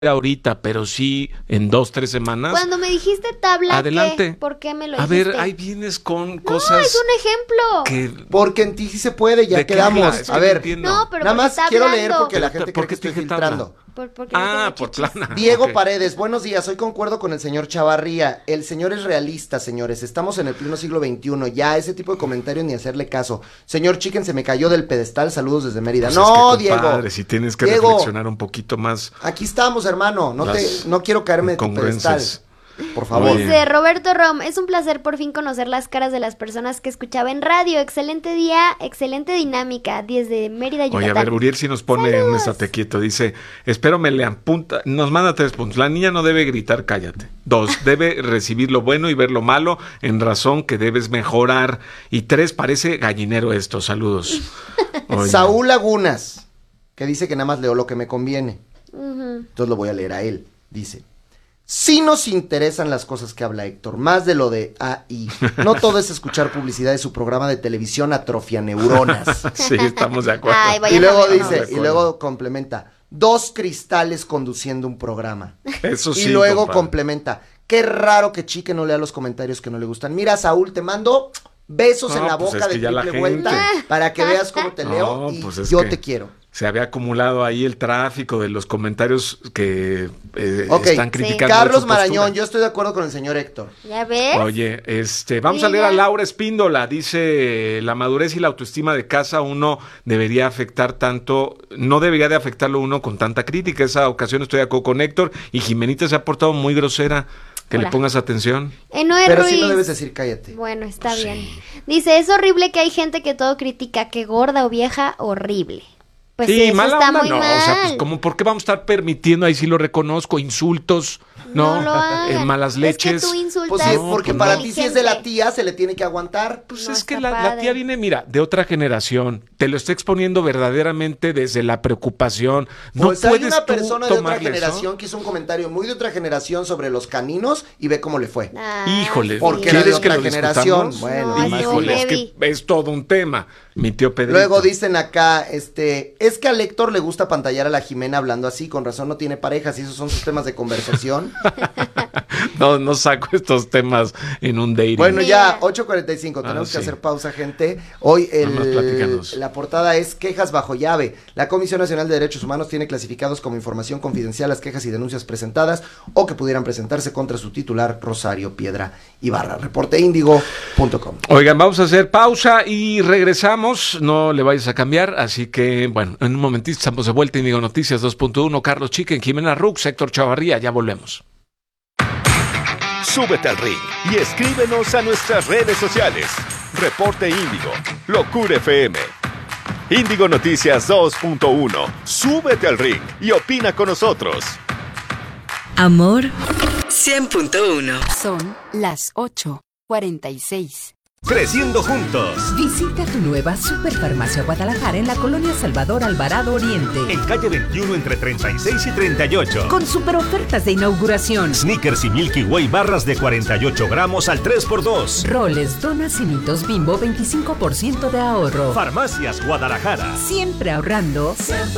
ahorita, pero sí en 2-3 semanas. Cuando me dijiste tabla, adelante. ¿por qué me lo A dijiste? ver, ahí vienes con No, cosas. es un ejemplo. Que... Porque en ti sí se puede, ya ¿De qué quedamos. hablas? Es que A no ver, entiendo. No, pero nada porque más está quiero hablando. leer porque la gente ¿Por cree que qué estoy dije tabla? filtrando. Porque no tengo por chichis. plana. Diego Ok. Paredes, buenos días, hoy concuerdo con el señor Chavarría, el señor es realista, señores, estamos en el pleno siglo XXI, ya ese tipo de comentarios ni hacerle caso. Señor Chicken se me cayó del pedestal, saludos desde Mérida. Pues no, es que, Diego. compadre, si tienes que Diego, reflexionar un poquito más. aquí estamos, hermano, Las no quiero caerme de tu pedestal. incongruencias. Por favor. Oye. Dice Roberto Rom, es un placer por fin conocer las caras de las personas que escuchaba en radio. Excelente día, excelente dinámica, desde Mérida, Yucatán. Oye, a ver, Uriel si nos pone ¡Saludos! un estate quieto, dice, espero me le apunta, nos manda 3 puntos, la niña no debe gritar cállate, 2, debe recibir lo bueno y ver lo malo, en razón que debes mejorar, y 3, parece gallinero esto, saludos. Oye. Saúl Lagunas, que dice que nada más leo lo que me conviene. Ujú. Entonces lo voy a leer a él. Dice, sí nos interesan las cosas que habla Héctor, más de lo de AI. No todo es escuchar publicidad de su programa de televisión atrofia neuronas. Sí, estamos de acuerdo. Ay, vaya Y luego novela. dice, de y acuerdo. luego complementa, 2 cristales conduciendo un programa. Eso sí, Y luego compadre. complementa, qué raro que Chique no lea los comentarios que no le gustan. Mira, Saúl, te mando besos en No, la pues boca es que de ya la triple vuelta gente. para que veas cómo te leo No, y pues es yo que- te quiero. Se había acumulado ahí el tráfico de los comentarios que Ok. están Sí. criticando. Carlos su Marañón, postura. yo estoy de acuerdo con el señor Héctor. ¿Ya ves? Oye, vamos a leer a Mira. Laura Espíndola. Dice, la madurez y la autoestima de casa uno debería afectar tanto, no debería de afectarlo uno con tanta crítica. Esa ocasión estoy de acuerdo con Héctor y Jimenita se ha portado muy grosera. Que Hola. le pongas atención. Noé Pero Ruiz. sí no debes decir cállate. Bueno, está Sí. bien. Dice, es horrible que hay gente que todo critica, que gorda o vieja, horrible. Pues sí, eso mala está onda, muy no. mal. O sea, pues como, ¿por qué vamos a estar permitiendo, ahí sí lo reconozco, insultos, no, lo hagan. malas leches? Es que tú insultas. Pues sí, No, porque pues para no. ti si es de la tía se le tiene que aguantar. Pues No es que está la padre. tía viene, mira, de otra generación. Te lo está exponiendo verdaderamente desde la preocupación. No Pues hay puedes una tú persona de otra tomarle eso. generación que hizo un comentario muy de otra generación sobre los caninos y ve cómo le fue. Ah, Híjole, Porque sí. era de ¿quieres que otra lo generación. discutamos? Bueno, No, más Híjole, es heavy. que es todo un tema. Mi tío Pedrito. Luego dicen acá, es que a Héctor le gusta pantallar a la Jimena hablando así, con razón no tiene parejas y esos son sus temas de conversación. No saco estos temas en un dating. Bueno, Mira. ya, 8:45, tenemos sí. que hacer pausa, gente. Hoy Nada más platícanos. la portada es quejas bajo llave. La Comisión Nacional de Derechos Humanos tiene clasificados como información confidencial las quejas y denuncias presentadas o que pudieran presentarse contra su titular, Rosario Piedra Ibarra. Reporteindigo.com. Oigan, vamos a hacer pausa y regresamos. No le vayas a cambiar. Así que, bueno, en un momentito estamos de vuelta. Indigo Noticias 2.1. Carlos Chicken, Jimena Rux, Héctor Chavarría. Ya volvemos. Súbete al ring y escríbenos a nuestras redes sociales. Reporte Índigo, Locura FM. Índigo Noticias 2.1. Súbete al ring y opina con nosotros. Amor 100.1. Son las 8:46. Creciendo juntos. Visita tu nueva Superfarmacia Guadalajara en la colonia Salvador Alvarado Oriente. En calle 21 entre 36 y 38. Con super ofertas de inauguración. Snickers y Milky Way barras de 48 gramos al 3x2. Roles, donas y mitos Bimbo 25% de ahorro. Farmacias Guadalajara. Siempre ahorrando.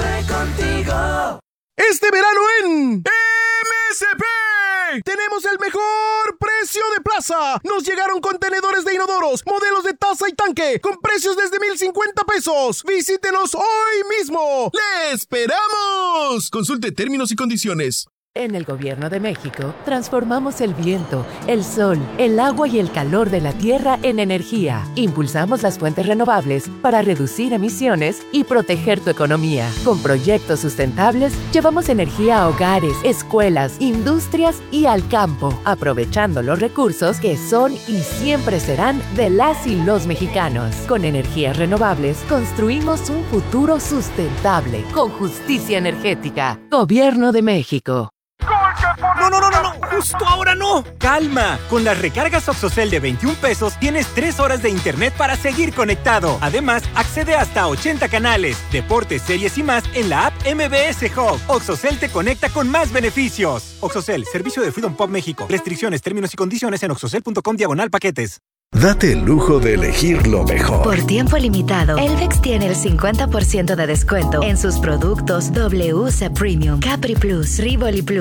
Este verano en MSP tenemos el mejor precio de plaza. Nos llegaron contenedores de inodoros, modelos de taza y tanque, con precios desde 1,050 pesos. Visítenos hoy mismo. ¡Le esperamos! Consulte términos y condiciones. En el Gobierno de México, transformamos el viento, el sol, el agua y el calor de la tierra en energía. Impulsamos las fuentes renovables para reducir emisiones y proteger tu economía. Con proyectos sustentables, llevamos energía a hogares, escuelas, industrias y al campo, aprovechando los recursos que son y siempre serán de las y los mexicanos. Con energías renovables, construimos un futuro sustentable, con justicia energética. Gobierno de México. No, justo ahora no. Calma, con las recargas Oxocel de 21 pesos tienes 3 horas de internet para seguir conectado. Además, accede hasta a 80 canales, deportes, series y más en la app MBS Hub. Oxocel te conecta con más beneficios. Oxocel, servicio de Freedom Pop México. Restricciones, términos y condiciones en oxocel.com/paquetes. Date el lujo de elegir lo mejor. Por tiempo limitado, Elvex tiene el 50% de descuento en sus productos WC Premium, Capri Plus, Rivoli Plus,